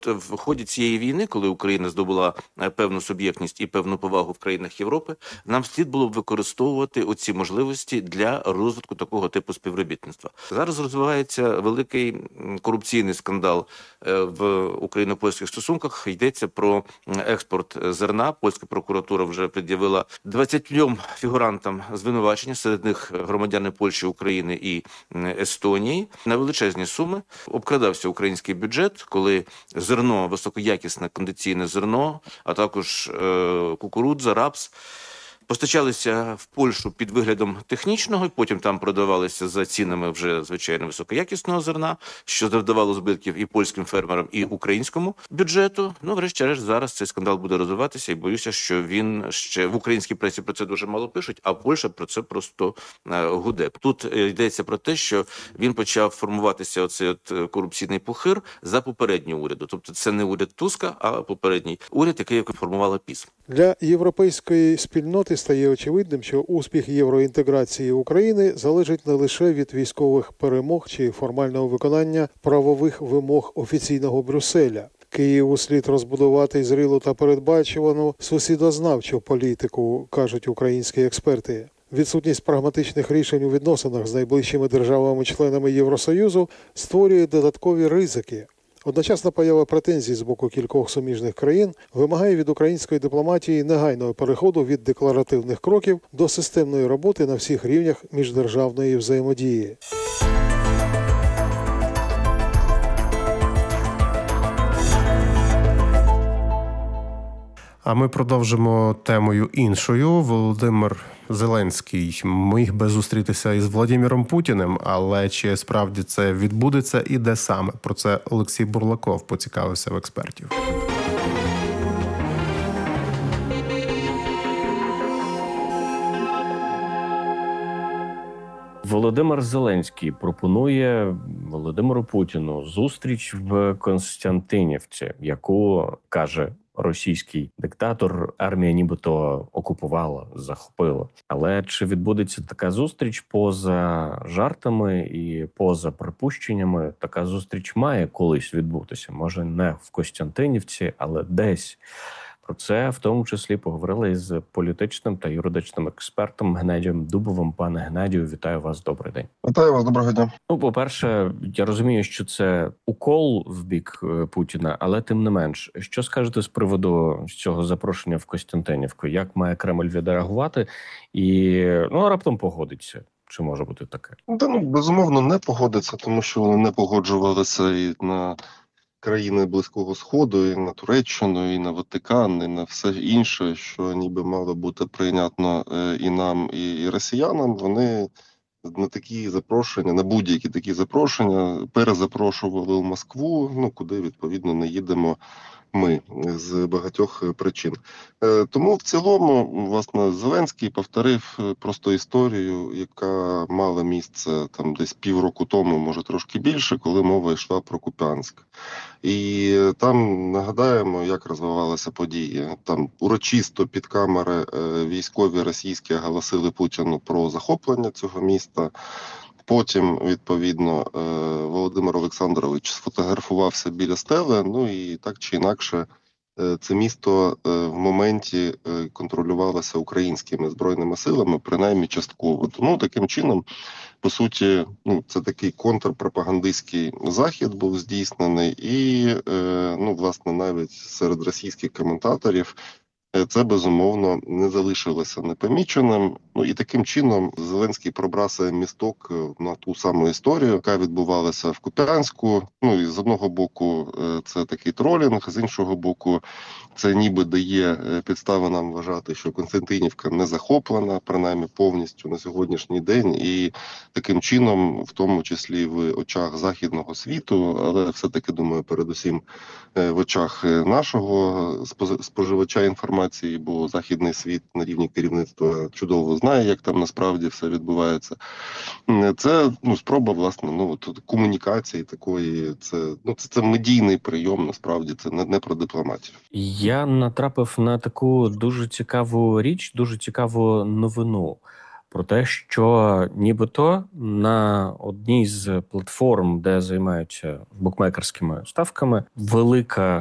В ході цієї війни, коли Україна здобула певну суб'єктність і певну повагу в країнах Європи, нам слід було б використовувати оці можливості для розвитку такого типу співробітництва. Зараз розвивається великий корупційний скандал в україно-польських стосунках. Йдеться про експорт зерна. Польська прокуратура вже пред'явила 20 фігурантам звинувачення, серед них громадяни Польщі, України і Естонії, на величезні суми. Обкрадався український бюджет, коли зерно, високоякісне кондиційне зерно, а також кукурудза, рапс постачалися в Польщу під виглядом технічного, і потім там продавалися за цінами вже, звичайно, високоякісного зерна, що завдавало збитків і польським фермерам, і українському бюджету. Ну, врешті-решт, зараз цей скандал буде розвиватися, і боюся, що він ще в українській пресі про це дуже мало пишуть, а Польща про це просто гуде. Тут йдеться про те, що він почав формуватися, оцей корупційний пухир, за попереднього уряду. Тобто це не уряд Туска, а попередній уряд, який формувала ПіС. Для європейської спільноти стає очевидним, що успіх євроінтеграції України залежить не лише від військових перемог чи формального виконання правових вимог офіційного Брюсселя. Києву слід розбудувати зрілу та передбачувану сусідознавчу політику, кажуть українські експерти. Відсутність прагматичних рішень у відносинах з найближчими державами-членами Євросоюзу створює додаткові ризики. Одночасна поява претензій з боку кількох суміжних країн вимагає від української дипломатії негайного переходу від декларативних кроків до системної роботи на всіх рівнях міждержавної взаємодії. А ми продовжимо темою іншою. Володимир Зеленський міг би зустрітися із Владимиром Путіним, але чи справді це відбудеться і де саме? Про це Олексій Бурлаков поцікавився в експертів. Володимир Зеленський пропонує Володимиру Путіну зустріч в Константинівці, яку, каже російський диктатор, армія нібито окупувала, захопила. Але чи відбудеться така зустріч поза жартами і поза припущеннями? Така зустріч має колись відбутися. Може, не в Костянтинівці, але десь. Про це в тому числі поговорили з політичним та юридичним експертом Геннадієм Дубовим. Пане Геннадію, вітаю вас, добрий день. Вітаю вас, доброго дня. Ну, по-перше, я розумію, що це укол в бік Путіна, але тим не менш, що скажете з приводу цього запрошення в Костянтинівку? Як має Кремль відреагувати і, раптом погодиться? Чи може бути таке? Безумовно, не погодиться, тому що вони не погоджувалися і на країни Близького Сходу, і на Туреччину, і на Ватикан, і на все інше, що ніби мало бути прийнятно і нам, і росіянам. Вони на такі запрошення, на будь-які такі запрошення перезапрошували в Москву, куди, відповідно, не їдемо ми з багатьох причин. Тому в цілому, власне, Зеленський повторив просто історію, яка мала місце там десь півроку тому, може трошки більше, коли мова йшла про Куп'янськ. І там нагадаємо, як розвивалися події. Там урочисто під камери військові російські оголосили Путіну про захоплення цього міста. Потім, відповідно, Володимир Олександрович сфотографувався біля стели, і так чи інакше це місто в моменті контролювалося українськими збройними силами, принаймні частково. Тому таким чином, по суті, це такий контрпропагандистський захід був здійснений і, власне, навіть серед російських коментаторів це, безумовно, не залишилося непоміченим. І таким чином Зеленський пробрасує місток на ту саму історію, яка відбувалася в Куп'янську. І з одного боку це такий тролінг, з іншого боку це ніби дає підстави нам вважати, що Константинівка не захоплена, принаймні повністю на сьогоднішній день. І таким чином, в тому числі в очах західного світу, але все-таки, думаю, передусім в очах нашого споживача інформації, бо західний світ на рівні керівництва чудово знає, як там насправді все відбувається. Це спроба, власне, комунікації такої, це медійний прийом, насправді це не про дипломатію. Я натрапив на таку дуже цікаву річ, дуже цікаву новину. про те, що нібито на одній з платформ, де займаються букмекерськими ставками, велика